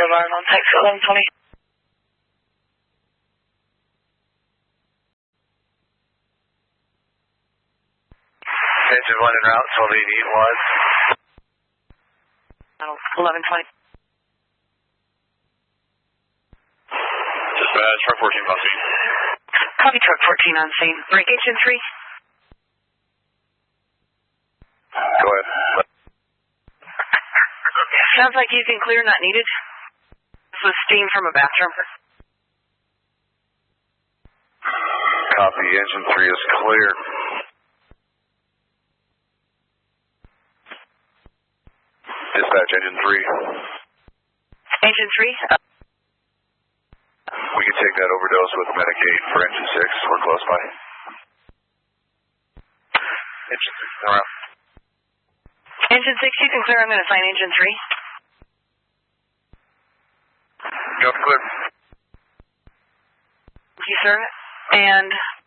alarm on text 1120. Engine 1 en route, 1280 was. 1120. Dispatch, truck 14 on scene. Copy truck 14 on scene. Break engine 3. Go ahead. Sounds like you can clear, not needed. This was steam from a bathroom. Copy, engine 3 is clear. Dispatch, engine 3. Engine 3? We can take that overdose with Medicaid for engine 6. We're close by. Engine 6, around. Engine 6, you can clear. I'm going to sign engine 3. Go clear. Thank you, sir. And